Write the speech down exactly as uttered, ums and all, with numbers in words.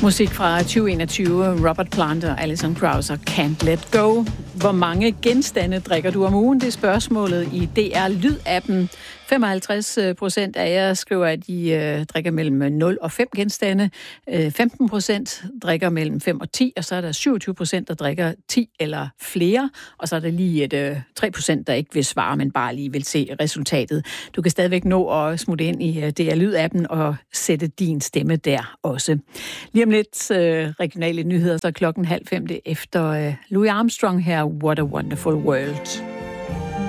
Musik fra tyve enogtyve, Robert Plant og Alison Krauss og Can't Let Go. Hvor mange genstande drikker du om ugen? Det er spørgsmålet i D R Lyd-appen. femoghalvtreds procent af jer skriver, at de øh, drikker mellem nul og fem genstande. Øh, femten procent drikker mellem fem og ti, og så er der syvogtyve procent, der drikker ti eller flere. Og så er der lige et øh, tre procent, der ikke vil svare, men bare lige vil se resultatet. Du kan stadigvæk nå at smutte ind i øh, D R Lyd-appen og sætte din stemme der også. Lige om lidt øh, regionale nyheder, så klokken halv fem efter øh, Louis Armstrong her, What a Wonderful World.